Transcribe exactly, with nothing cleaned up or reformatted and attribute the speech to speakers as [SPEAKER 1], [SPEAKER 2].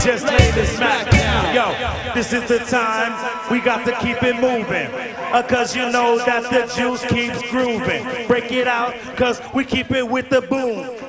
[SPEAKER 1] Just lay the smack down. Yo, this is the time we got to keep it moving. Uh, cause you know that the juice keeps grooving. Break it out, cause we keep it with the boom.